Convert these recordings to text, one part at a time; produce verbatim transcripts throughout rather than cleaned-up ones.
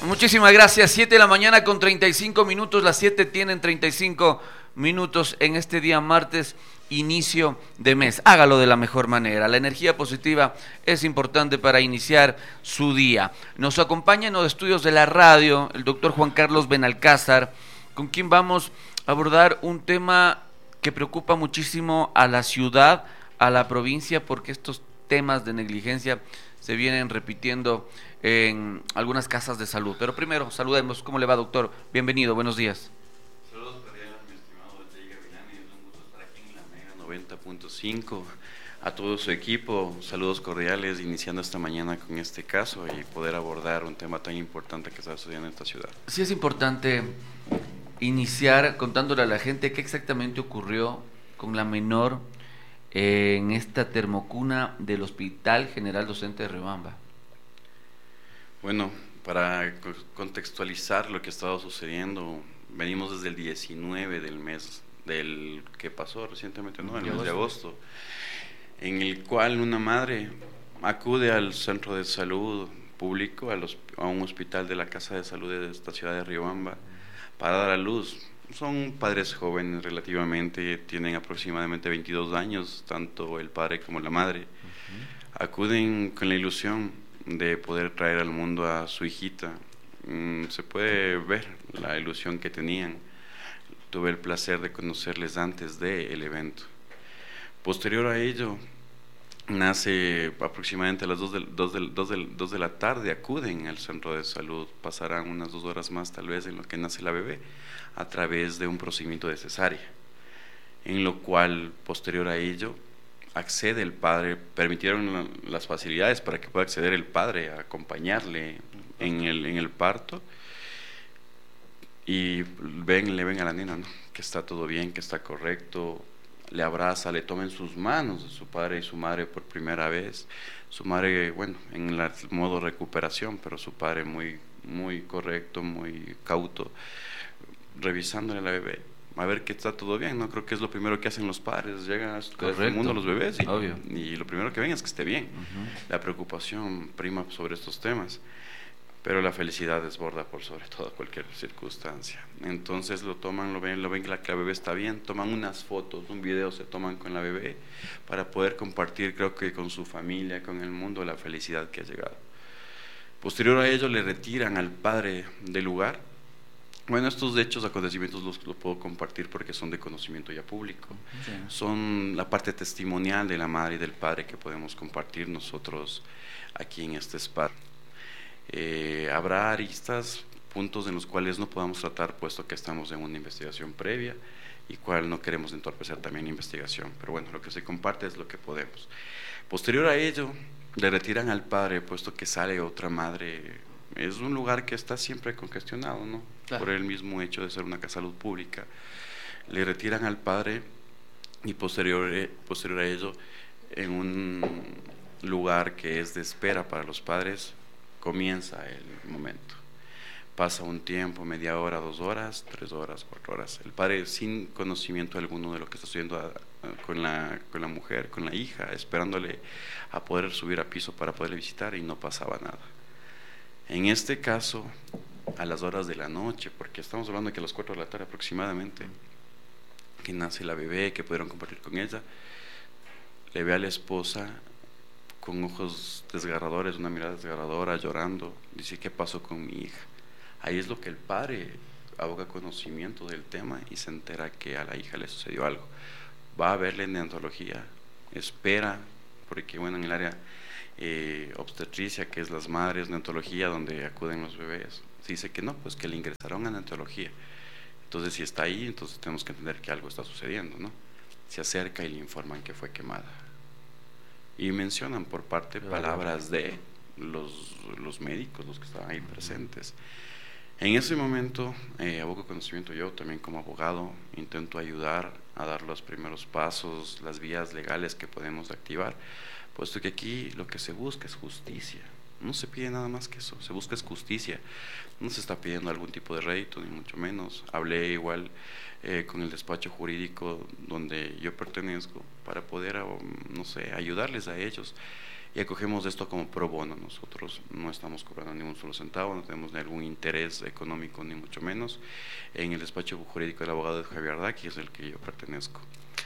Muchísimas gracias. Siete de la mañana con treinta y cinco minutos. Las siete tienen treinta y cinco minutos en este día martes, inicio de mes. Hágalo de la mejor manera. La energía positiva es importante para iniciar su día. Nos acompaña en los estudios de la radio el doctor Juan Carlos Benalcázar, con quien vamos a abordar un tema que preocupa muchísimo a la ciudad, a la provincia, porque estos temas de negligencia se vienen repitiendo en algunas casas de salud. Pero primero, saludemos. ¿Cómo le va, doctor? Bienvenido, buenos días. Saludos cordiales, mi estimado Altair Gavilán, y es un gusto estar aquí en la Mega noventa punto cinco. A todo su equipo, saludos cordiales, iniciando esta mañana con este caso y poder abordar un tema tan importante que está sucediendo en esta ciudad. Sí, es importante iniciar contándole a la gente qué exactamente ocurrió con la menor en esta termocuna del Hospital General Docente de Riobamba. Bueno, para contextualizar lo que ha estado sucediendo, venimos desde el diecinueve del mes del que pasó recientemente, ¿no? El mes de agosto, en el cual una madre acude al centro de salud público, a, los, a un hospital de la Casa de Salud de esta ciudad de Riobamba, para dar a luz. Son padres jóvenes relativamente, tienen aproximadamente veintidós años, tanto el padre como la madre. Uh-huh. Acuden con la ilusión de poder traer al mundo a su hijita. Mm, se puede ver la ilusión que tenían. Tuve el placer de conocerles antes del evento. Posterior a ello, nace aproximadamente a las dos de la tarde, acuden al centro de salud, pasarán unas dos horas más tal vez en lo que nace la bebé, a través de un procedimiento de cesárea, en lo cual, posterior a ello, accede el padre, permitieron las facilidades para que pueda acceder el padre a acompañarle en el, en el parto, y ven, le ven a la nena, ¿no?, que está todo bien, que está correcto, le abraza, le toma en sus manos a su padre y su madre por primera vez. Su madre, bueno, en el modo recuperación, pero su padre muy, muy correcto, muy cauto, revisándole a la bebé, a ver que está todo bien, ¿no? Creo que es lo primero que hacen los padres, llegan a este mundo los bebés y, y lo primero que ven es que esté bien. Uh-huh. La preocupación prima sobre estos temas, pero la felicidad desborda por sobre todo cualquier circunstancia. Entonces lo toman, lo ven, lo ven que la, que la bebé está bien, toman unas fotos, un video se toman con la bebé para poder compartir, creo que con su familia, con el mundo, la felicidad que ha llegado. Posterior a ello le retiran al padre del lugar. Bueno, estos hechos, acontecimientos los, los puedo compartir porque son de conocimiento ya público. Sí. Son la parte testimonial de la madre y del padre que podemos compartir nosotros aquí en este espacio. Eh, habrá aristas, puntos en los cuales no podamos tratar, puesto que estamos en una investigación previa y cual no queremos entorpecer también la investigación, pero bueno, lo que se comparte es lo que podemos. Posterior a ello, le retiran al padre, puesto que sale otra madre. Es un lugar que está siempre congestionado, ¿no? Claro. Por el mismo hecho de ser una casa de salud pública. Le retiran al padre y posterior, posterior a ello, en un lugar que es de espera para los padres, comienza el momento. Pasa un tiempo, media hora, dos horas, tres horas, cuatro horas. El padre, sin conocimiento alguno de lo que está sucediendo a, a, con, la, con la mujer, con la hija, esperándole a poder subir a piso para poderle visitar, y no pasaba nada. En este caso, a las horas de la noche, porque estamos hablando de que a las cuatro de la tarde aproximadamente, que nace la bebé, que pudieron compartir con ella, le ve a la esposa con ojos desgarradores, una mirada desgarradora, llorando. Dice: ¿qué pasó con mi hija? Ahí es lo que el padre aboga conocimiento del tema y se entera que a la hija le sucedió algo. Va a verle neonatología, espera, porque bueno, en el área eh, obstetricia, que es las madres, neonatología, donde acuden los bebés, se dice que no, pues que le ingresaron a neonatología. Entonces, si está ahí, entonces tenemos que entender que algo está sucediendo, ¿no? Se acerca y le informan que fue quemada. Y mencionan por parte palabras de los, los médicos, los que estaban ahí presentes. En ese momento, eh, abogo conocimiento yo también como abogado, intento ayudar a dar los primeros pasos, las vías legales que podemos activar, puesto que aquí lo que se busca es justicia. No se pide nada más que eso, se busca es justicia. No se está pidiendo algún tipo de rédito, ni mucho menos. Hablé igual eh, con el despacho jurídico donde yo pertenezco para poder, no sé, ayudarles a ellos y acogemos esto como pro bono. Nosotros no estamos cobrando ni un solo centavo, no tenemos ningún interés económico ni mucho menos en el despacho jurídico del abogado Javier Ardá, que es el que yo pertenezco.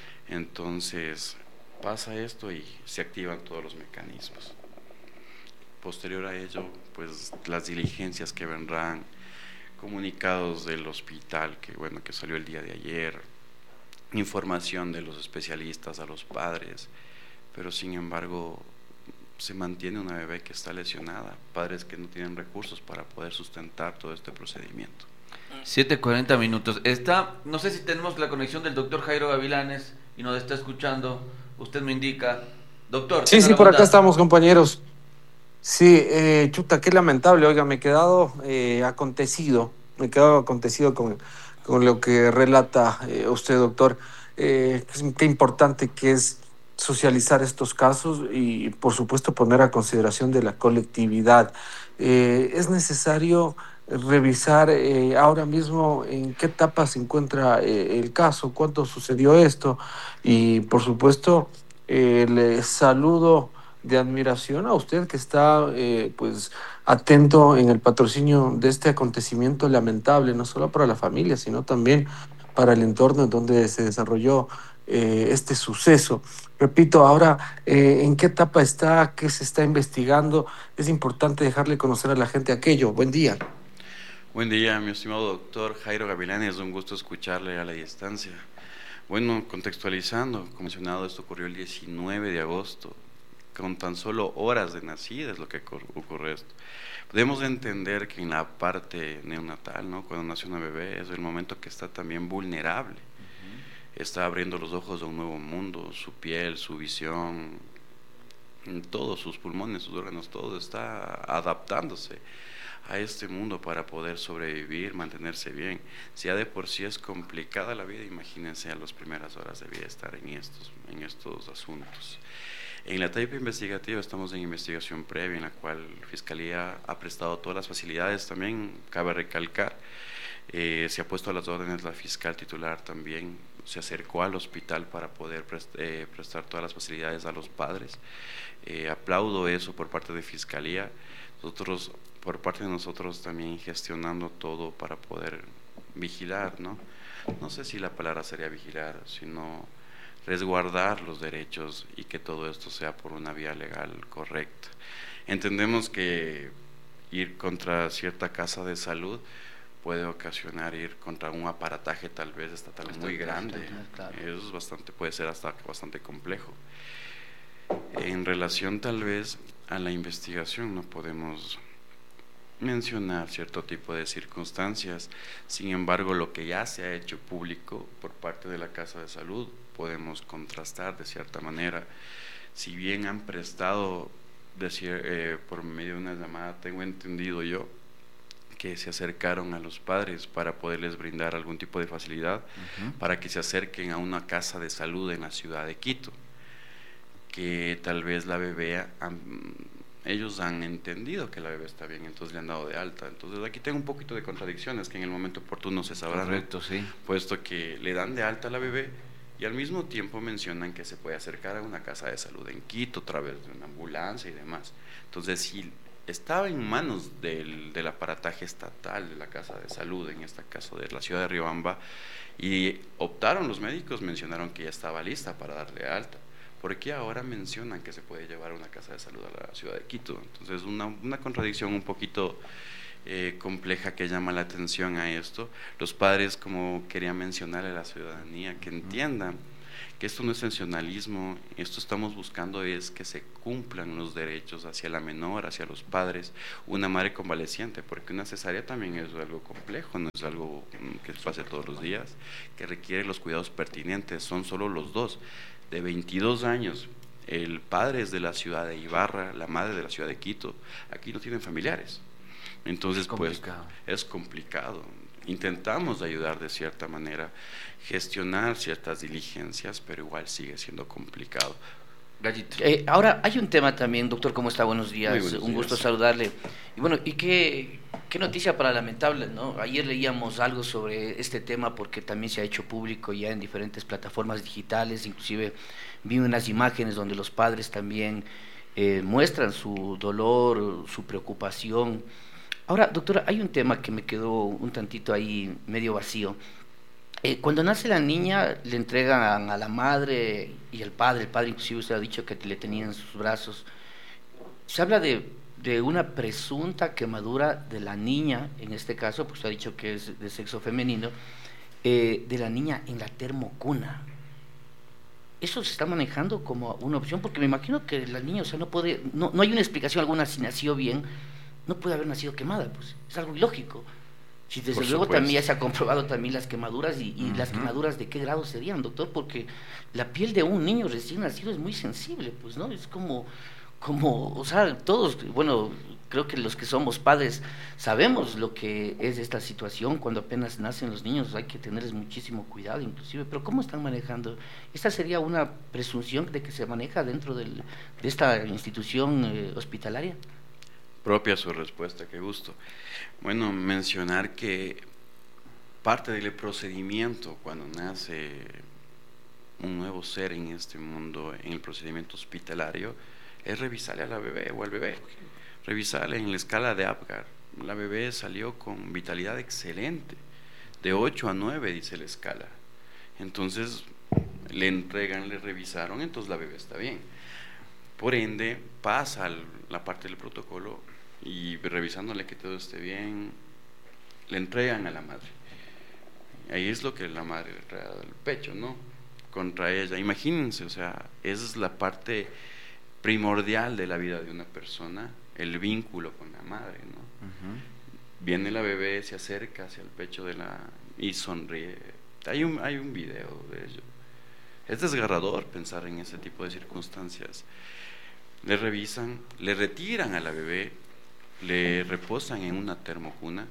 Entonces pasa esto y se activan todos los mecanismos. Posterior a ello, pues las diligencias que vendrán, comunicados del hospital que bueno que salió el día de ayer, información de los especialistas a los padres, pero sin embargo se mantiene una bebé que está lesionada, padres que no tienen recursos para poder sustentar todo este procedimiento. siete cuarenta minutos. Está, no sé si tenemos la conexión del doctor Jairo Gavilanes y nos está escuchando. Usted me indica, doctor. Sí, sí, por acá estamos, compañeros. Sí, eh, chuta, qué lamentable. Oiga, me he quedado eh, acontecido, me he quedado acontecido con, con lo que relata eh, usted, doctor. Eh, qué importante que es socializar estos casos y, por supuesto, poner a consideración de la colectividad. Eh, es necesario revisar eh, ahora mismo en qué etapa se encuentra eh, el caso, cuándo sucedió esto y, por supuesto, eh, le saludo de admiración a usted que está eh, pues atento en el patrocinio de este acontecimiento lamentable, no solo para la familia, sino también para el entorno en donde se desarrolló eh, este suceso. Repito, ahora, eh, ¿en qué etapa está? ¿Qué se está investigando? Es importante dejarle conocer a la gente aquello. Buen día. Buen día, mi estimado doctor Jairo Gavilanes, un gusto escucharle a la distancia. Bueno, contextualizando, como mencionado, esto ocurrió el diecinueve de agosto, con tan solo horas de nacida es lo que ocurre esto. Podemos entender que en la parte neonatal, ¿no?, cuando nace una bebé, es el momento que está también vulnerable. Uh-huh. Está abriendo los ojos a un nuevo mundo, su piel, su visión, todos sus pulmones, sus órganos, todo está adaptándose a este mundo para poder sobrevivir, mantenerse bien. Si ya de por sí es complicada la vida, imagínense a las primeras horas de vida estar en estos, en estos asuntos. En la etapa investigativa estamos en investigación previa, en la cual la Fiscalía ha prestado todas las facilidades. También cabe recalcar, eh, se ha puesto a las órdenes, la fiscal titular también se acercó al hospital para poder prest, eh, prestar todas las facilidades a los padres. Eh, aplaudo eso por parte de Fiscalía. Nosotros, por parte de nosotros, también gestionando todo para poder vigilar, ¿no? No sé si la palabra sería vigilar, sino resguardar los derechos y que todo esto sea por una vía legal correcta. Entendemos que ir contra cierta casa de salud puede ocasionar ir contra un aparataje tal vez estatal muy grande. Claro. Eso es bastante, puede ser hasta bastante complejo. En relación tal vez a la investigación no podemos mencionar cierto tipo de circunstancias. Sin embargo, lo que ya se ha hecho público por parte de la Casa de Salud podemos contrastar de cierta manera. Si bien han prestado decir, eh, por medio de una llamada, tengo entendido yo que se acercaron a los padres para poderles brindar algún tipo de facilidad, uh-huh, para que se acerquen a una casa de salud en la ciudad de Quito, que tal vez la bebé han, ellos han entendido que la bebé está bien, entonces le han dado de alta. Entonces aquí tengo un poquito de contradicciones que en el momento oportuno se sabrán. Correcto, sí. Puesto que le dan de alta a la bebé y al mismo tiempo mencionan que se puede acercar a una casa de salud en Quito a través de una ambulancia y demás. Entonces, si estaba en manos del, del aparataje estatal de la Casa de Salud, en este caso de la ciudad de Riobamba, y optaron los médicos, mencionaron que ya estaba lista para darle alta, ¿por qué ahora mencionan que se puede llevar una casa de salud a la ciudad de Quito? Entonces, una, una contradicción un poquito eh, compleja que llama la atención a esto. Los padres, como quería mencionarle a la ciudadanía, que entiendan que esto no es sensacionalismo, esto estamos buscando es que se cumplan los derechos hacia la menor, hacia los padres, una madre convaleciente, porque una cesárea también es algo complejo, no es algo que se pase todos los días, que requiere los cuidados pertinentes, son solo los dos. De veintidós años, el padre es de la ciudad de Ibarra, la madre de la ciudad de Quito, aquí no tienen familiares, entonces pues es complicado. Intentamos ayudar de cierta manera, gestionar ciertas diligencias, pero igual sigue siendo complicado. Gallito. Eh, ahora hay un tema también, doctor, ¿cómo está? Buenos días, buenos un días. Gusto saludarle. Y bueno, y qué, qué noticia para lamentable, ¿no? Ayer leíamos algo sobre este tema porque también se ha hecho público ya en diferentes plataformas digitales, inclusive vi unas imágenes donde los padres también eh, muestran su dolor, su preocupación. Ahora, doctora, hay un tema que me quedó un tantito ahí medio vacío. Eh, cuando nace la niña, le entregan a la madre y al padre, el padre inclusive usted ha dicho que le tenía en sus brazos. Se habla de, de una presunta quemadura de la niña, en este caso, pues usted ha dicho que es de sexo femenino, eh, de la niña en la termocuna. ¿Eso se está manejando como una opción? Porque me imagino que la niña, o sea, no puede, no, no hay una explicación alguna si nació bien, no puede haber nacido quemada, pues es algo ilógico. Si desde Por luego supuesto. también ya se ha comprobado también las quemaduras y, y Uh-huh. las quemaduras de qué grado serían, doctor, porque la piel de un niño recién nacido es muy sensible, pues, ¿no? Es como, como, o sea, todos, bueno, creo que los que somos padres sabemos lo que es esta situación, cuando apenas nacen los niños hay que tenerles muchísimo cuidado inclusive, pero ¿cómo están manejando? ¿Esta sería una presunción de que se maneja dentro del, de esta institución eh, hospitalaria? Propia su respuesta, qué gusto. Bueno, mencionar que parte del procedimiento cuando nace un nuevo ser en este mundo, en el procedimiento hospitalario, es revisarle a la bebé o al bebé. Revisarle en la escala de Apgar. La bebé salió con vitalidad excelente, de ocho a nueve dice la escala. Entonces le entregan, le revisaron, entonces la bebé está bien. Por ende, pasa la parte del protocolo y revisándole que todo esté bien, le entregan a la madre. Ahí es lo que la madre le trae al pecho, ¿no? Contra ella. Imagínense, o sea, esa es la parte primordial de la vida de una persona, el vínculo con la madre, ¿no? Uh-huh. Viene la bebé, se acerca hacia el pecho de la y sonríe. Hay un, hay un video de ello. Es desgarrador pensar en ese tipo de circunstancias. Le revisan, le retiran a la bebé, le reposan en una termocuna.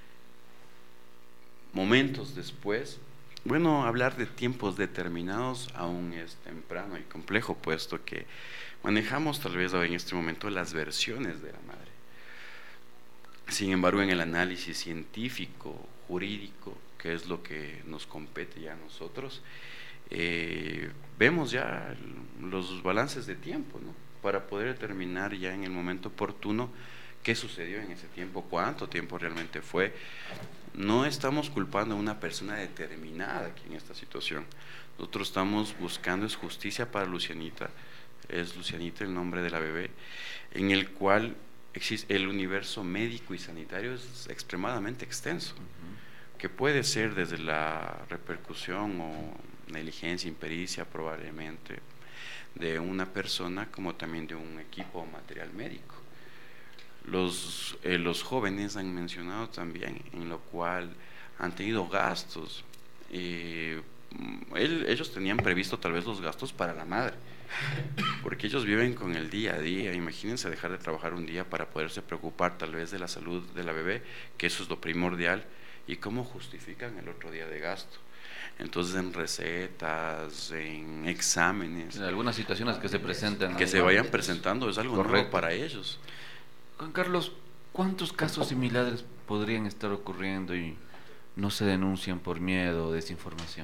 Momentos después, bueno, hablar de tiempos determinados aún es temprano y complejo, puesto que manejamos tal vez en este momento las versiones de la madre. Sin embargo, en el análisis científico, jurídico, que es lo que nos compete ya a nosotros, eh, vemos ya los balances de tiempo, ¿no? Para poder determinar ya en el momento oportuno qué sucedió en ese tiempo, cuánto tiempo realmente fue. No estamos culpando a una persona determinada aquí en esta situación. Nosotros estamos buscando es justicia para Lucianita, es Lucianita el nombre de la bebé, en el cual existe el universo médico y sanitario es extremadamente extenso, uh-huh. que puede ser desde la repercusión o negligencia, impericia probablemente de una persona como también de un equipo o material médico. Los, eh, los jóvenes han mencionado también en lo cual han tenido gastos. Eh, él, ellos tenían previsto tal vez los gastos para la madre, porque ellos viven con el día a día. Imagínense dejar de trabajar un día para poderse preocupar tal vez de la salud de la bebé, que eso es lo primordial, y cómo justifican el otro día de gasto. Entonces en recetas, en exámenes, en algunas situaciones que se presentan, que se vayan presentando, es algo correcto. nuevo para ellos. Juan Carlos, ¿cuántos casos similares podrían estar ocurriendo y no se denuncian por miedo o desinformación?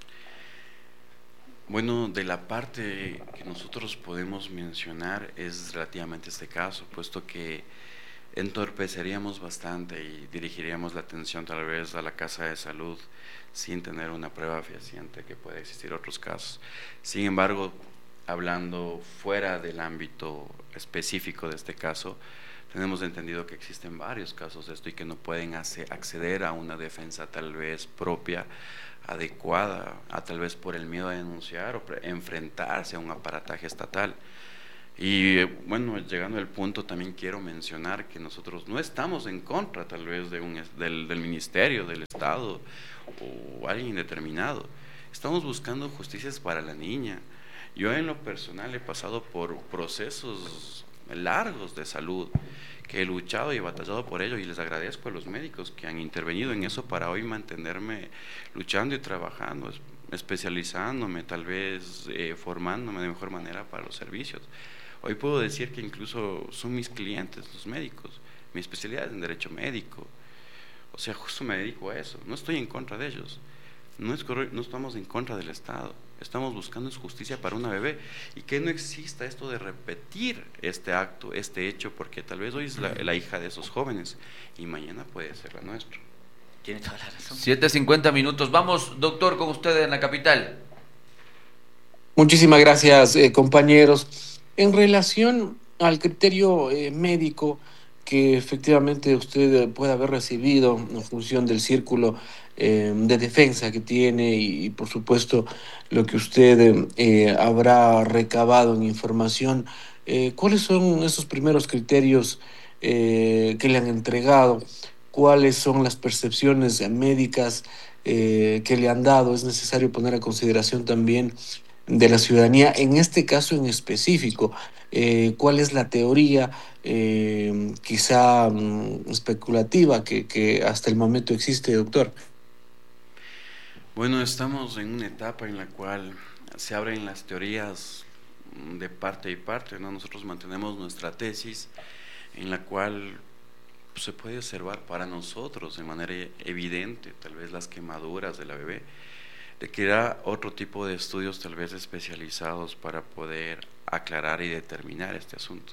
Bueno, de la parte que nosotros podemos mencionar es relativamente este caso, puesto que entorpeceríamos bastante y dirigiríamos la atención tal vez a la casa de salud sin tener una prueba fehaciente que puede existir otros casos. Sin embargo, hablando fuera del ámbito específico de este caso, tenemos entendido que existen varios casos de esto y que no pueden acceder a una defensa tal vez propia, adecuada, a tal vez por el miedo a denunciar o enfrentarse a un aparataje estatal. Y bueno, llegando al punto también quiero mencionar que nosotros no estamos en contra tal vez de un, del, del ministerio, del Estado o alguien determinado. Estamos buscando justicias para la niña. Yo en lo personal he pasado por procesos largos de salud, que he luchado y he batallado por ello, y les agradezco a los médicos que han intervenido en eso para hoy mantenerme luchando y trabajando, especializándome, tal vez eh, formándome de mejor manera para los servicios. Hoy puedo decir que incluso son mis clientes los médicos, mi especialidad es en derecho médico, o sea, justo me dedico a eso, no estoy en contra de ellos, no, es correcto, no estamos en contra del Estado, estamos buscando es justicia para una bebé y que no exista esto de repetir este acto, este hecho, porque tal vez hoy es la, la hija de esos jóvenes y mañana puede ser la nuestra. Tiene toda la razón. siete cincuenta minutos. Vamos, doctor, con usted en la capital. Muchísimas gracias, eh, compañeros. En relación al criterio eh, médico que efectivamente usted puede haber recibido en función del círculo eh, de defensa que tiene y, y por supuesto lo que usted eh, habrá recabado en información, eh, ¿cuáles son esos primeros criterios eh, que le han entregado? ¿Cuáles son las percepciones médicas eh, que le han dado? Es necesario poner a consideración también de la ciudadanía, en este caso en específico, eh, cuál es la teoría eh, quizá um, especulativa que, que hasta el momento existe, doctor. Bueno, estamos en una etapa en la cual se abren las teorías de parte y parte, ¿no? Nosotros mantenemos nuestra tesis en la cual se puede observar para nosotros de manera evidente tal vez las quemaduras de la bebé. Requerirá otro tipo de estudios tal vez especializados para poder aclarar y determinar este asunto.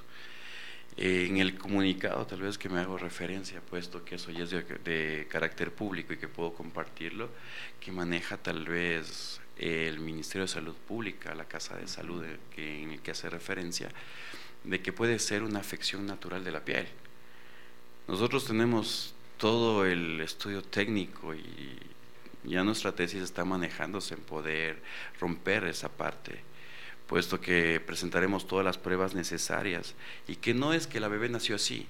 Eh, en el comunicado tal vez que me hago referencia, puesto que eso ya es de, de carácter público y que puedo compartirlo, que maneja tal vez el Ministerio de Salud Pública, la Casa de Salud de, que, en el que hace referencia, de que puede ser una afección natural de la piel. Nosotros tenemos todo el estudio técnico y ya nuestra tesis está manejándose en poder romper esa parte, puesto que presentaremos todas las pruebas necesarias y que no es que la bebé nació así,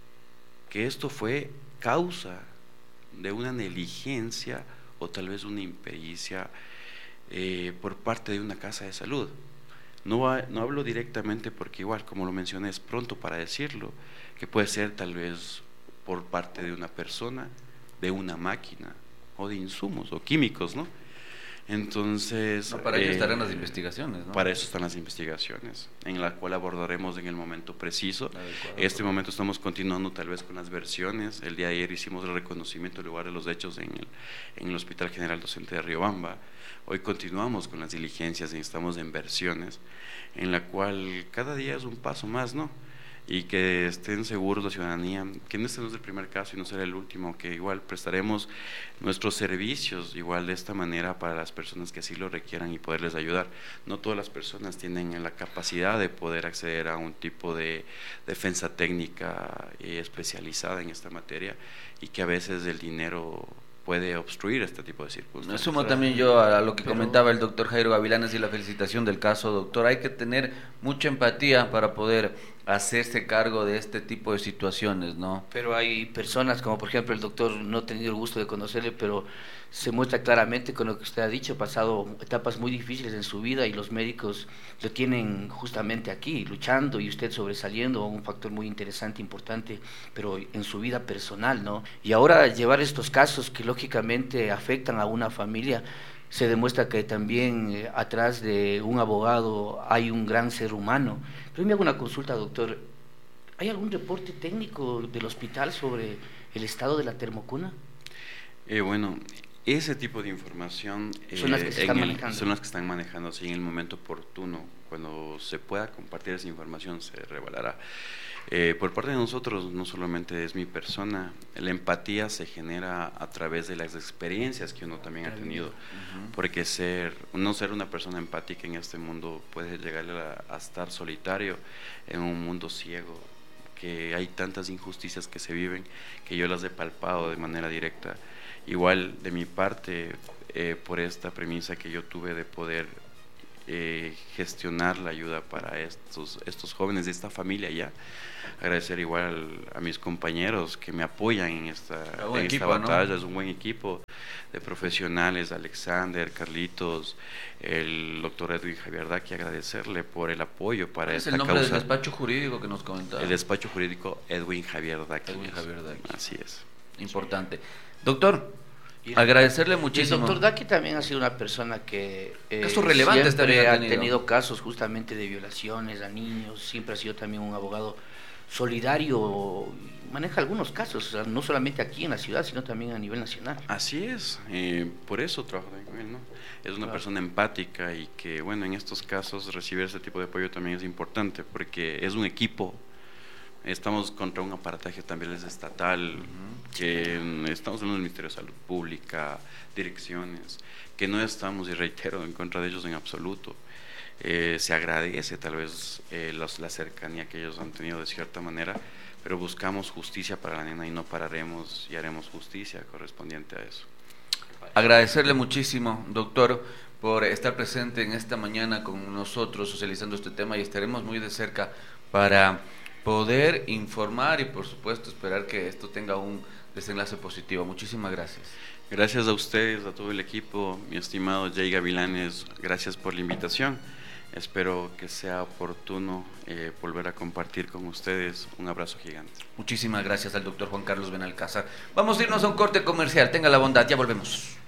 que esto fue causa de una negligencia o tal vez una impericia eh, por parte de una casa de salud. No, ha, no hablo directamente porque igual, como lo mencioné, es pronto para decirlo, que puede ser tal vez por parte de una persona, de una máquina, o de insumos o químicos, ¿no? Entonces no, para eh, ello estarán las investigaciones, ¿no? Para eso están las investigaciones, en la cual abordaremos en el momento preciso. En este momento estamos continuando tal vez con las versiones. El día de ayer hicimos el reconocimiento del lugar de los hechos en el, en el Hospital General Docente de Riobamba. Hoy continuamos con las diligencias y estamos en versiones, en la cual cada día es un paso más, ¿no? Y que estén seguros la ciudadanía, que este no es el primer caso y no será el último, que igual prestaremos nuestros servicios igual de esta manera para las personas que así lo requieran y poderles ayudar. No todas las personas tienen la capacidad de poder acceder a un tipo de defensa técnica y especializada en esta materia y que a veces el dinero puede obstruir este tipo de circunstancias. Me sumo también yo a lo que Pero... comentaba el doctor Jairo Gavilanes y la felicitación del caso, doctor. Hay que tener mucha empatía para poder hacerse cargo de este tipo de situaciones, ¿no? Pero hay personas, como por ejemplo el doctor, no he tenido el gusto de conocerle, pero se muestra claramente con lo que usted ha dicho, ha pasado etapas muy difíciles en su vida y los médicos lo tienen justamente aquí, luchando y usted sobresaliendo, un factor muy interesante, importante, pero en su vida personal, ¿no? Y ahora llevar estos casos que lógicamente afectan a una familia, se demuestra que también eh, atrás de un abogado hay un gran ser humano. Pero me hago una consulta, doctor. ¿Hay algún reporte técnico del hospital sobre el estado de la termocuna? Eh, bueno, ese tipo de información eh, son las que se están el, manejando. Son las que están manejando, sí, en el momento oportuno. Cuando se pueda compartir esa información se revelará. Eh, por parte de nosotros, no solamente es mi persona, la empatía se genera a través de las experiencias que uno también ha tenido, uh-huh. porque ser, no ser una persona empática en este mundo puede llegar a, a estar solitario en un mundo ciego, que hay tantas injusticias que se viven que yo las he palpado de manera directa. Igual de mi parte, eh, por esta premisa que yo tuve de poder eh, gestionar la ayuda para estos, estos jóvenes de esta familia ya, agradecer igual a mis compañeros que me apoyan en esta, en equipo, esta batalla, ¿no? Es un buen equipo de profesionales, Alexander, Carlitos, el doctor Edwin Javier Daqui, agradecerle por el apoyo para esta causa. ¿Es el nombre causa? Del despacho jurídico que nos comentaba? El despacho jurídico Edwin Javier Daqui. Edwin Javier Daqui. Así es. Importante. Doctor, el, agradecerle muchísimo. El doctor Daqui también ha sido una persona que eh, casos relevantes siempre ha tenido. tenido tenido casos justamente de violaciones a niños, siempre ha sido también un abogado solidario, maneja algunos casos, o sea, no solamente aquí en la ciudad, sino también a nivel nacional. Así es, eh, por eso trabajo también con él, ¿no? Es una claro. persona empática y que, bueno, en estos casos recibir ese tipo de apoyo también es importante, porque es un equipo. Estamos contra un aparataje también es estatal, uh-huh. que estamos en el Ministerio de Salud Pública, direcciones, que no estamos, y reitero, en contra de ellos en absoluto. Eh, se agradece tal vez eh, los, la cercanía que ellos han tenido de cierta manera, pero buscamos justicia para la nena y no pararemos y haremos justicia correspondiente a eso. Agradecerle muchísimo, doctor, por estar presente en esta mañana con nosotros socializando este tema, y estaremos muy de cerca para poder informar y por supuesto esperar que esto tenga un desenlace positivo. Muchísimas gracias. Gracias a ustedes, a todo el equipo, mi estimado Jay Gavilanes, gracias por la invitación. Espero que sea oportuno eh, volver a compartir con ustedes. Un abrazo gigante. Muchísimas gracias al doctor Juan Carlos Benalcázar. Vamos a irnos a un corte comercial. Tenga la bondad, ya volvemos.